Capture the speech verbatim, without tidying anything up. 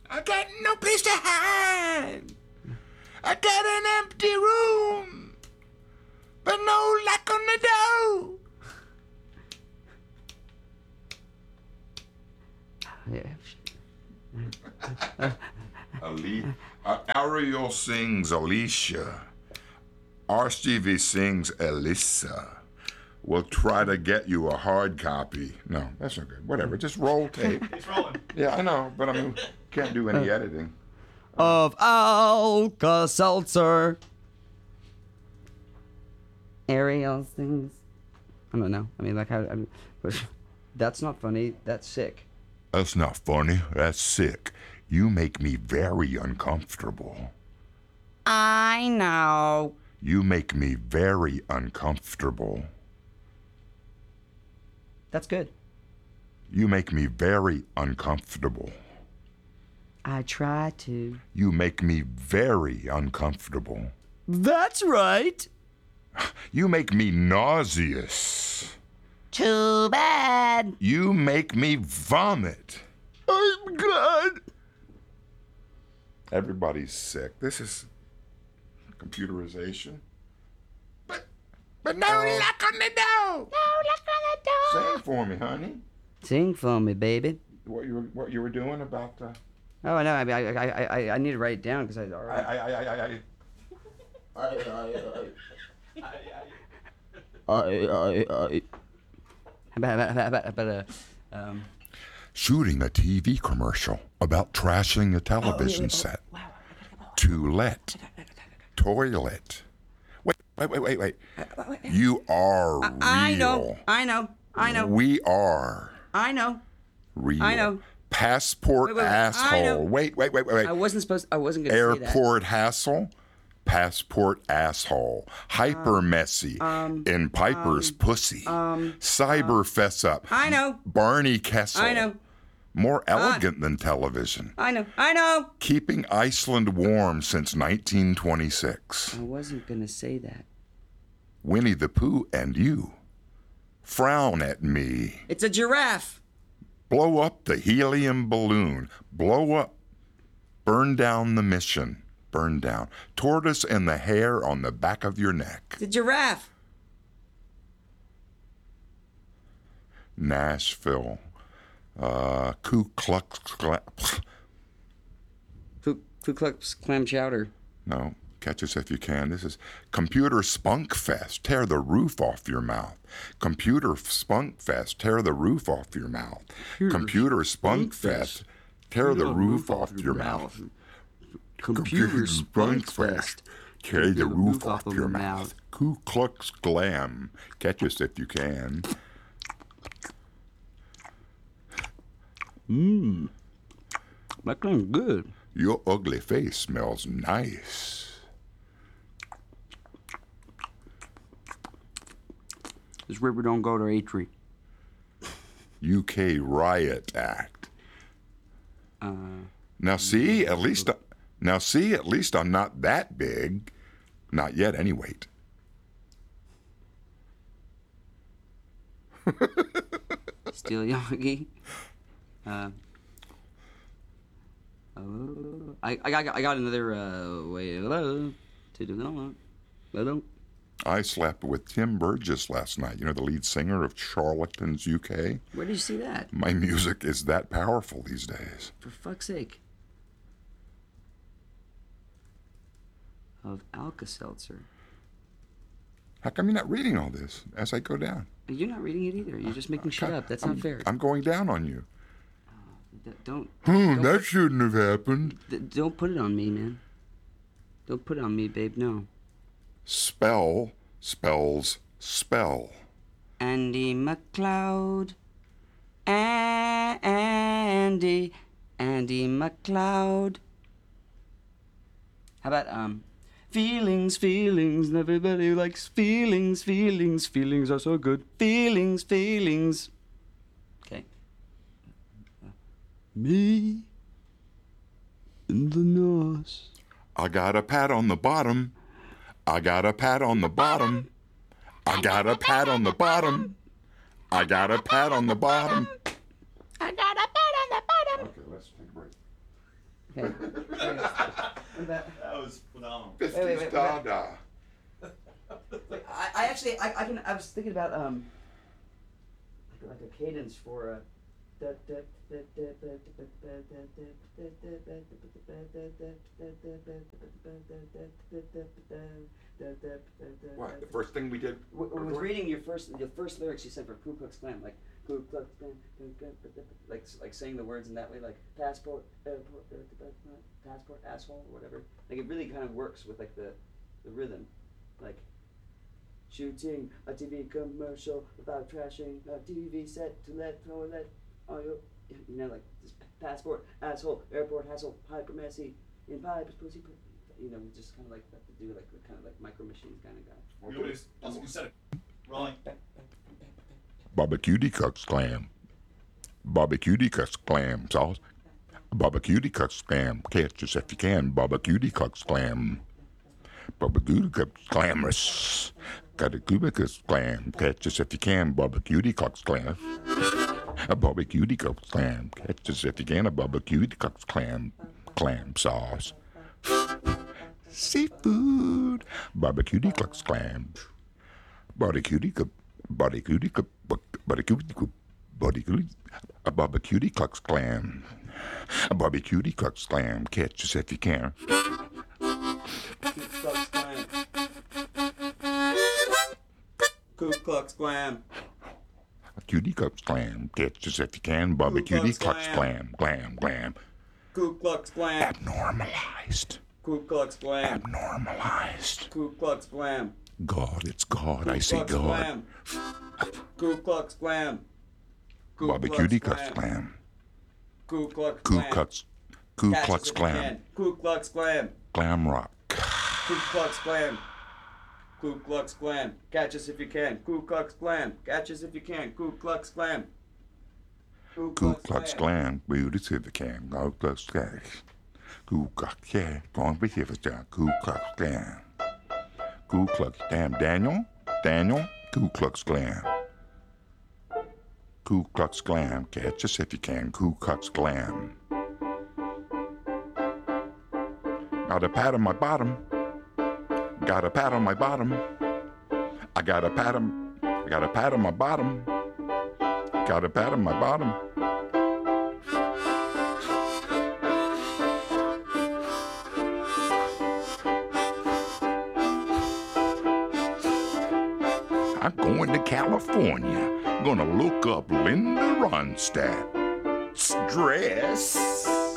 I got no place to hide. I got an empty room, but no lock on the door. Yeah. Ali- uh, Ariel sings Alicia. R. Stevie sings Elisa. We'll try to get you a hard copy. No, that's not good. Whatever, just roll tape. It's rolling. Yeah, I know, but I mean, can't do any editing. Of Alka-Seltzer. Ariel sings. I don't know. I mean, like, how? I mean, that's not funny. That's sick. That's not funny. That's sick. You make me very uncomfortable. I know. You make me very uncomfortable. That's good. You make me very uncomfortable. I try to. You make me very uncomfortable. That's right. You make me nauseous. Too bad. You make me vomit. I'm glad. Everybody's sick. This is computerization. But, but no Oh. luck on the door. No luck on the door. Sing for me, honey. Sing for me, baby. What you were, what you were doing about the... Oh no, I mean, I, I, I, I need to write it down because I I, already. I, I, I, I, I. I, I, I. How about, how about, how about, uh, um. Shooting a T V commercial about trashing a television set. To let. Toilet. Wait, wait, wait, wait, wait. You are real. I know, I know, I know, We are I know. real. I know. Passport Wait, wait, wait, I know. asshole. Wait, wait, wait, wait, wait. I wasn't supposed. I wasn't gonna say that. Airport hassle. Passport asshole. Hyper Um, messy. In Piper's pussy. Cyber fess up. I know. Barney Kessel. I know. More elegant than television. I know. I know. Keeping Iceland warm since nineteen twenty-six. I wasn't gonna say that. Winnie the Pooh and you. Frown at me. It's a giraffe. Blow up the helium balloon. Blow up. Burn down the mission. Burn down. Tortoise and the hair on the back of your neck. It's a giraffe. Nashville. Uh, Ku Klux Klan. Ku Ku Klux Clam Chowder. No, catch us if you can. This is Computer Spunk Fest. Tear the roof off your mouth. Computer Spunk Fest. Tear the roof off your mouth. Computer Spunk Fest. Tear the roof off your mouth. Computer Spunk Fest. Tear the roof off your mouth. Ku Klux Glam. Catch us if you can. Mmm. That sounds good. Your ugly face smells nice. This river don't go to Atri. U K Riot Act. Uh, Now see, at least now see, at least I'm not that big. Not yet, anyway. Steel Yogi. Uh, uh, I, I got I got another uh, way to do that. I slept with Tim Burgess last night. You know, the lead singer of Charlatans U K. Where did you see that? My music is that powerful these days. For fuck's sake. Of Alka-Seltzer. How come you're not reading all this as I go down? You're not reading it either. You're just making shit up. That's I'm, not fair. I'm going down on you. D- don't. Hmm, don't that put, shouldn't have happened. d- don't put it on me, man. Don't put it on me, babe. No. Spell spells spell. Andy McLeod. A- Andy. Andy McLeod. How about, um, feelings, feelings, everybody likes feelings, feelings, feelings are so good. Feelings, feelings. Okay. Me in the north. I got a pat on the bottom. I got a pat on the bottom. I got a pat on the bottom. I got a pat on the bottom. I got a pat on the bottom. Okay, let's take a break. Okay. That was phenomenal. This Wait, wait, is wait, Dada. Wait, I, I actually, I, I can, I was thinking about, um, like, like a cadence for a. What? The first thing we did? W- w- was reading your first, the first lyrics you said for Ku Klux Klan, like Ku Klux Klan, like like saying the words in that way, like passport, airport, passport, asshole, or whatever. Like it really kind of works with like the, the rhythm, like shooting a T V commercial without trashing a T V set to let throw let all your, you know, like this passport, asshole, airport, hassle, hyper messy, in pipes, pussy, you know, we just kind of like have to do like the kind of like micro machines kind of guy. You know, that's what you said. Rolling. Barbecue Klux Klan. Barbecue Klux Klan sauce. Barbecue Klux Klan. Catch us if you can. Barbecue Klux Klan. Barbecue Klux Glamorous. Got a Klux Klan. Catch us if you can. Barbecue Klux Klan. A barbecue Klux Klan. Catch us if you can. A barbecue Klux Klan. Clam sauce. Seafood. Barbecue Klux Klan. Barbecue Klux Barbecue Klux Barbecue Barbecue A barbecue Klux Klan. A barbecue Klux Klan. Catch us if you can. Ku Klux Klan. Cutie Klux Klan. Catch us if you can. Barbecue Klux Klux Klan. Klan. Glam, glam. Ku Klux Klan. Abnormalized. Ku Klux Klan. Abnormalized. Ku Klux Klan. God, it's God. Ku I see Klux God. Klan. Ku Klux Klan. Ku Barbecue Klux Klux Klan. Klan. Ku Klux Ku Klan. Klux. Ku Catch us Klux if you Klan. can. Ku Klux Klan. Glam rock. Ku Klux Klan. Ku Klux Klan. Catch us if you can. Ku Klux Klan. Catch us if you can. Ku Klux Klan. Ku Ku Klux Klan. Beauty if you can. Ku Klux Klan. Ku Klux Klan. Go on, be here for that. Ku Klux Klan. Ku Klux. Damn, Daniel. Daniel. Ku Klux Klan. Ku Klux Klan. Catch us if you can. Ku Klux Klan. Got a pat on my bottom. Got a pat on my bottom. I got a pat on. I got a pat on my bottom. Got a pat on my bottom. I'm going to California. Gonna look up Linda Ronstadt. Stress.